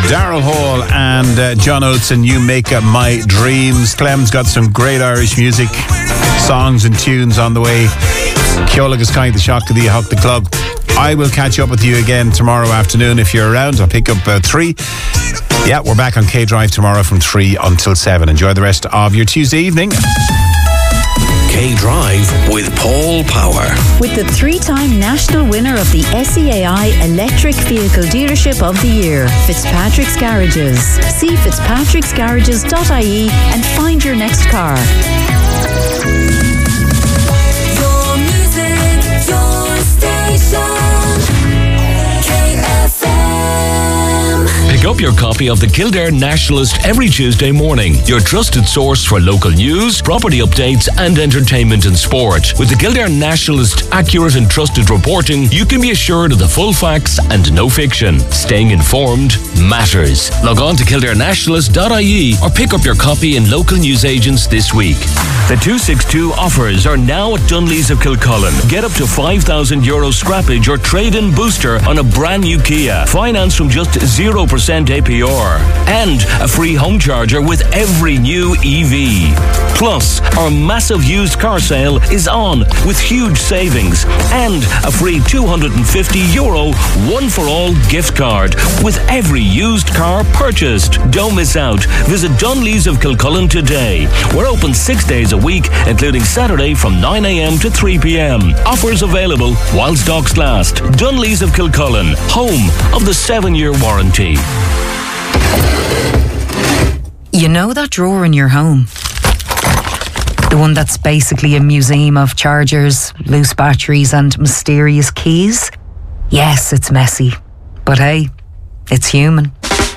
Daryl Hall and John Oates and You Make Up My Dreams. Clem's got some great Irish music, songs and tunes on the way. Ceola is kind of the shock of the Huck the Club. I will catch up with you again tomorrow afternoon if you're around. I'll pick up 3. Yeah, we're back on K-Drive tomorrow from 3 until 7. Enjoy the rest of your Tuesday evening. K-Drive with Paul Power. With the 3-time national winner of the SEAI Electric Vehicle Dealership of the Year, Fitzpatrick's Garages. See fitzpatricksgarages.ie and find your next car. Your music, your station. Pick up your copy of the Kildare Nationalist every Tuesday morning. Your trusted source for local news, property updates and entertainment and sport. With the Kildare Nationalist accurate and trusted reporting, you can be assured of the full facts and no fiction. Staying informed matters. Log on to kildarenationalist.ie or pick up your copy in local newsagents this week. The 262 offers are now at Dunlees of Kilcullen. Get up to €5,000 scrappage or trade-in booster on a brand new Kia. Finance from just 0% APR. And a free home charger with every new EV. Plus, our massive used car sale is on with huge savings. And a free €250 one-for-all gift card with every used car purchased. Don't miss out. Visit Dunlees of Kilcullen today. We're open 6 days a week, including Saturday from 9 a.m. to 3 p.m. Offers available while stocks last. Dunlees of Kilcullen, home of the 7-year warranty. You know that drawer in your home? The one that's basically a museum of chargers, loose batteries and mysterious keys? Yes, it's messy. But hey, it's human.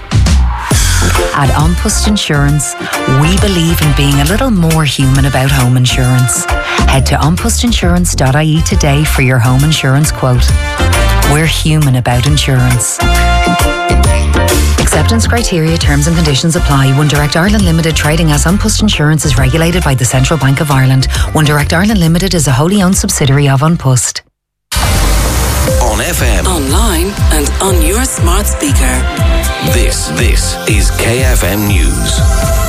At An Post Insurance, we believe in being a little more human about home insurance. Head to onpostinsurance.ie today for your home insurance quote. We're human about insurance. Acceptance criteria, terms and conditions apply. One Direct Ireland Limited, trading as An Post Insurance, is regulated by the Central Bank of Ireland. One Direct Ireland Limited is a wholly owned subsidiary of An Post. On FM, Online and on your smart speaker. this is KFM News.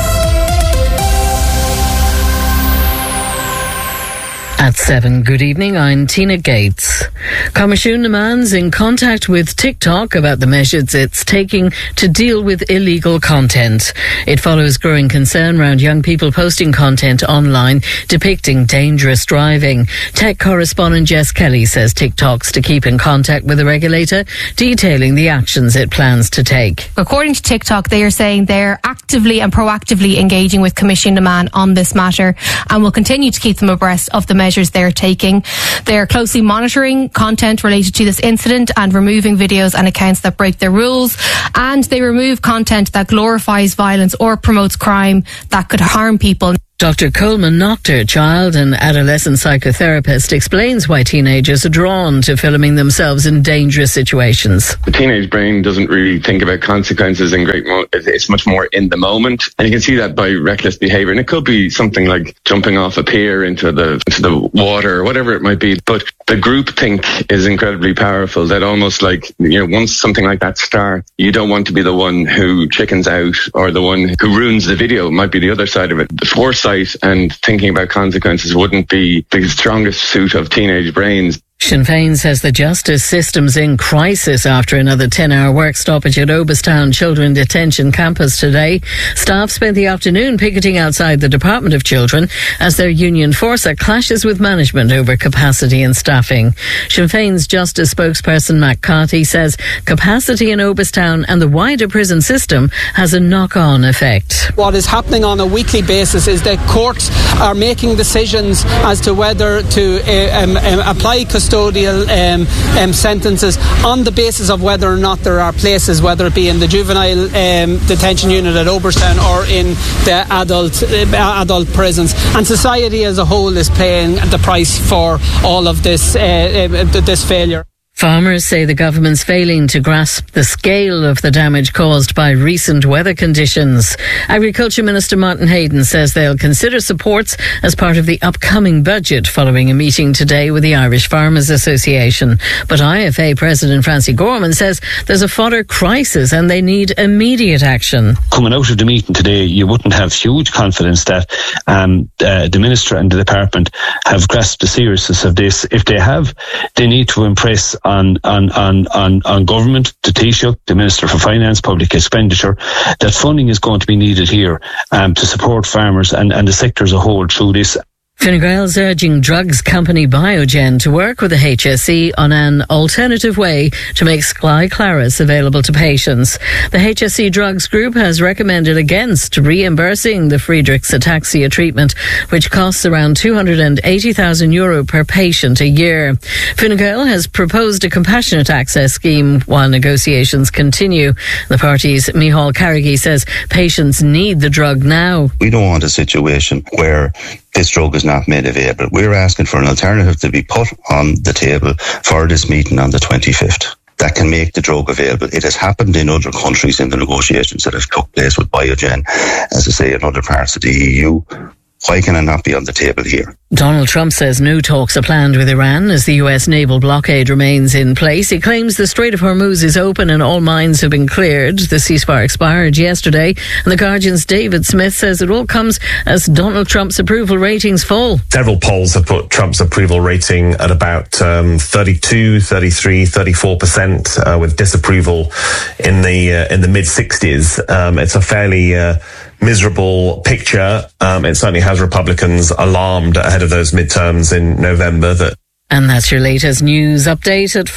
At 7, good evening, I'm Tina Gates. Comisiún na Man's in contact with TikTok about the measures it's taking to deal with illegal content. It follows growing concern around young people posting content online depicting dangerous driving. Tech correspondent Jess Kelly says TikTok's to keep in contact with the regulator, detailing the actions it plans to take. According to TikTok, they are saying they're actively and proactively engaging with Comisiún na Man on this matter and will continue to keep them abreast of the measures they're taking. They're closely monitoring content related to this incident and removing videos and accounts that break their rules, and they remove content that glorifies violence or promotes crime that could harm people. Dr. Coleman Noctor, child and adolescent psychotherapist, explains why teenagers are drawn to filming themselves in dangerous situations. The teenage brain doesn't really think about consequences in it's much more in the moment. And you can see that by reckless behaviour. And it could be something like jumping off a pier into the water or whatever it might be. But the groupthink is incredibly powerful, that almost like, once something like that starts, you don't want to be the one who chickens out or the one who ruins the video. It might be the other side of it. The foresight and thinking about consequences wouldn't be the strongest suit of teenage brains. Sinn Féin says the justice system's in crisis after another 10-hour work stoppage at Obistown Children Detention Campus today. Staff spent the afternoon picketing outside the Department of Children as their union Forsa clashes with management over capacity and staffing. Sinn Féin's justice spokesperson Matt Carty says capacity in Obistown and the wider prison system has a knock-on effect. What is happening on a weekly basis is that courts are making decisions as to whether to apply custodial sentences on the basis of whether or not there are places, whether it be in the juvenile detention unit at Obistown or in the adult prisons. And society as a whole is paying the price for all of this failure. Farmers say the government's failing to grasp the scale of the damage caused by recent weather conditions. Agriculture Minister Martin Hayden says they'll consider supports as part of the upcoming budget following a meeting today with the Irish Farmers Association. But IFA President Francie Gorman says there's a fodder crisis and they need immediate action. Coming out of the meeting today, you wouldn't have huge confidence that the Minister and the Department have grasped the seriousness of this. If they have, they need to impress on government, the Taoiseach, the Minister for Finance, Public Expenditure, that funding is going to be needed here to support farmers and the sector as a whole through this. Fine Gael's urging drugs company Biogen to work with the HSE on an alternative way to make Skyclarys available to patients. The HSE Drugs Group has recommended against reimbursing the Friedreich's ataxia treatment, which costs around €280,000 per patient a year. Fine Gael has proposed a compassionate access scheme while negotiations continue. The party's Micheál Carrigy says patients need the drug now. We don't want a situation where this drug is not made available. We're asking for an alternative to be put on the table for this meeting on the 25th. That can make the drug available. It has happened in other countries in the negotiations that have took place with Biogen, as I say, in other parts of the EU. Why can it not be on the table here? Donald Trump says no talks are planned with Iran as the US naval blockade remains in place. He claims the Strait of Hormuz is open and all mines have been cleared. The ceasefire expired yesterday, and The Guardian's David Smith says it all comes as Donald Trump's approval ratings fall. Several polls have put Trump's approval rating at about 32, 33, 34%, with disapproval in the mid-60s. It's a fairly miserable picture. It certainly has Republicans alarmed ahead of those midterms in November. And that's your latest news update at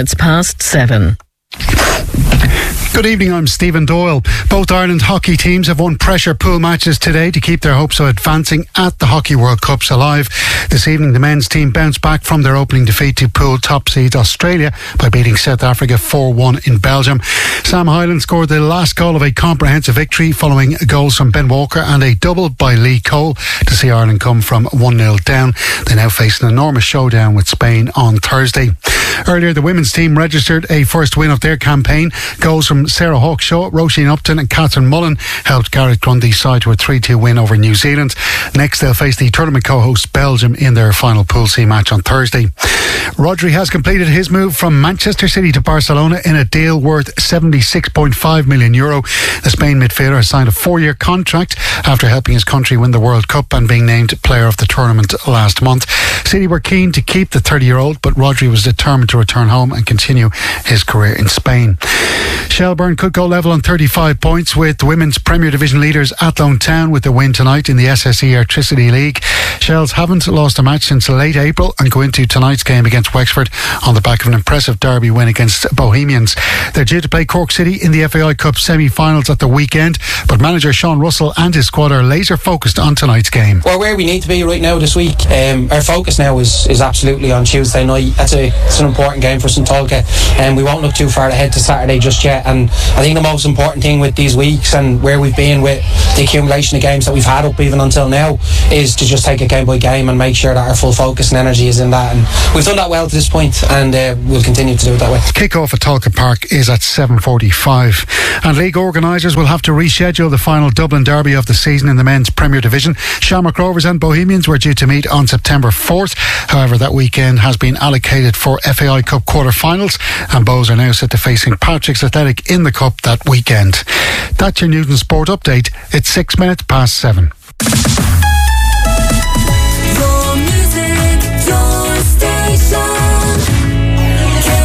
7:04. Good evening, I'm Stephen Doyle. Both Ireland hockey teams have won pressure pool matches today to keep their hopes of advancing at the Hockey World Cups alive. This evening, the men's team bounced back from their opening defeat to pool top seed Australia by beating South Africa 4-1 in Belgium. Sam Hyland scored the last goal of a comprehensive victory following goals from Ben Walker and a double by Lee Cole to see Ireland come from 1-0 down. They now face an enormous showdown with Spain on Thursday. Earlier, the women's team registered a first win of their campaign. Goals from Sarah Hawkshaw, Roisin Upton and Catherine Mullen helped Garrett Grundy's side to a 3-2 win over New Zealand. Next, they'll face the tournament co-host Belgium in their final Pool C match on Thursday. Rodri has completed his move from Manchester City to Barcelona in a deal worth €76.5 million. The Spain midfielder has signed a 4-year contract after helping his country win the World Cup and being named player of the tournament last month. City were keen to keep the 30-year-old, but Rodri was determined to return home and continue his career in Spain. Shelbourne could go level on 35 points with the women's Premier Division leaders Athlone Town with the win tonight in the SSE Electricity League. Shells haven't lost a match since late April and go into tonight's game against Wexford on the back of an impressive derby win against Bohemians. They're due to play Cork City in the FAI Cup semi-finals at the weekend, but manager Sean Russell and his squad are laser focused on tonight's game. We're where we need to be right now this week. Our focus now is absolutely on Tuesday night. It's an important game for St Tolka, and we won't look too far ahead to Saturday just yet. And I think the most important thing with these weeks and where we've been with the accumulation of games that we've had up even until now is to just take it game by game and make sure that our full focus and energy is in that, and we've done that well to this point, and we'll continue to do it that way. Kick-off at Tolka Park is at 7:45, and league organisers will have to reschedule the final Dublin derby of the season in the men's Premier Division. Shamrock Rovers and Bohemians were due to meet on September 4th. However, that weekend has been allocated for FAI Cup quarter-finals, and Bows are now set to face St Patrick's Athletic in the Cup that weekend. That's your Newton Sport Update. It's 7:06. Your music, your station,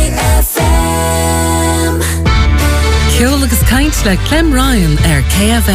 KFM. Ceol agus caint le Clem Ryan KFM.